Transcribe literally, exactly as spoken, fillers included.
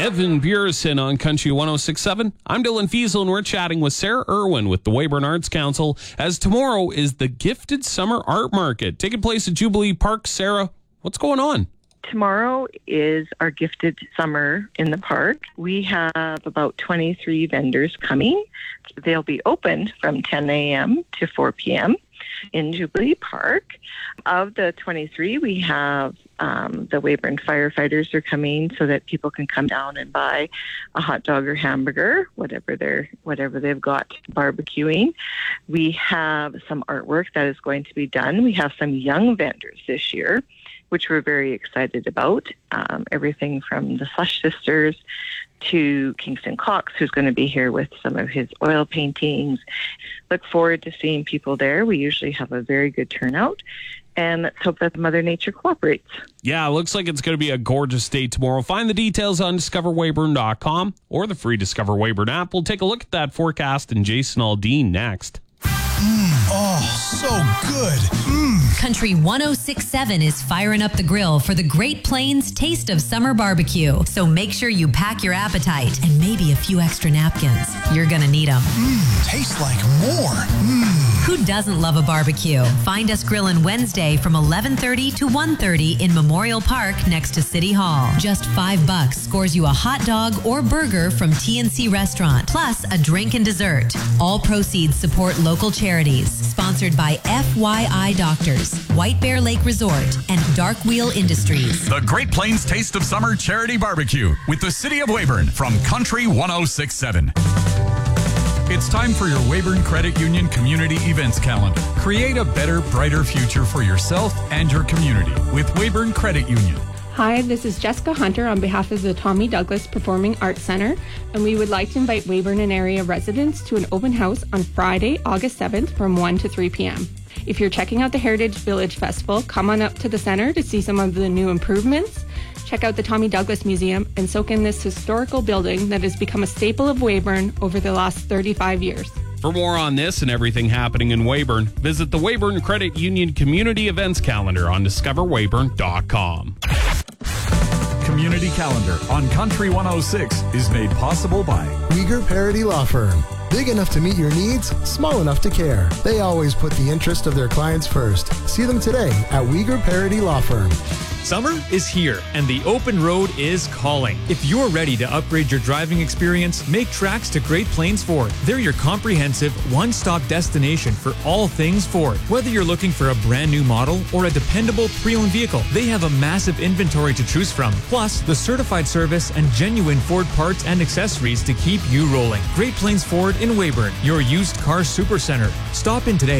Evan Burison on Country one oh six point seven. I'm Dylan Fiesel, and we're chatting with Sarah Irwin with the Weyburn Arts Council, as tomorrow is the Gifted Summer Art Market taking place at Jubilee Park. Sarah, what's going on? Tomorrow is our Gifted Summer in the park. We have about twenty-three vendors coming. They'll be open from ten a.m. to four p.m. in Jubilee Park. Of the twenty-three, we have um, the Weyburn firefighters are coming so that people can come down and buy a hot dog or hamburger, whatever they're whatever they've got barbecuing. We have some artwork that is going to be done. We have some young vendors this year, which we're very excited about. Um, everything from the Slush Sisters to Kingston Cox, who's going to be here with some of his oil paintings. Look forward to seeing people there. We usually have a very good turnout. And let's hope that Mother Nature cooperates. Yeah, it looks like it's going to be a gorgeous day tomorrow. Find the details on discover weyburn dot com or the free Discover Weyburn app. We'll take a look at that forecast and Jason Aldean next. Mm, oh, so good. Mm. Country one oh six point seven is firing up the grill for the Great Plains Taste of Summer Barbecue. So make sure you pack your appetite and maybe a few extra napkins. You're going to need them. Mm, tastes like more. Mm. Who doesn't love a barbecue? Find us grilling Wednesday from eleven thirty to one thirty in Memorial Park next to City Hall. Just five bucks scores you a hot dog or burger from T N C Restaurant, plus a drink and dessert. All proceeds support local charities. Sponsored by F Y I Doctors, White Bear Lake Resort, and Dark Wheel Industries. The Great Plains Taste of Summer Charity Barbecue with the City of Weyburn from Country one oh six point seven. It's time for your Weyburn Credit Union Community Events Calendar. Create a better, brighter future for yourself and your community with Weyburn Credit Union. Hi, this is Jessica Hunter on behalf of the Tommy Douglas Performing Arts Center, and we would like to invite Weyburn and area residents to an open house on Friday, August seventh from one to three p.m. If you're checking out the Heritage Village Festival, come on up to the center to see some of the new improvements. Check out the Tommy Douglas Museum and soak in this historical building that has become a staple of Weyburn over the last thirty-five years. For more on this and everything happening in Weyburn, visit the Weyburn Credit Union Community Events Calendar on discover weyburn dot com. Community Calendar on Country one oh six is made possible by Uyghur Parody Law Firm. Big enough to meet your needs, small enough to care. They always put the interest of their clients first. See them today at Uyghur Parody Law Firm. Summer is here, and the open road is calling. If you're ready to upgrade your driving experience, make tracks to Great Plains Ford. They're your comprehensive, one-stop destination for all things Ford. Whether you're looking for a brand new model or a dependable pre-owned vehicle, they have a massive inventory to choose from. Plus, the certified service and genuine Ford parts and accessories to keep you rolling. Great Plains Ford in Weyburn, your used car supercenter. Stop in today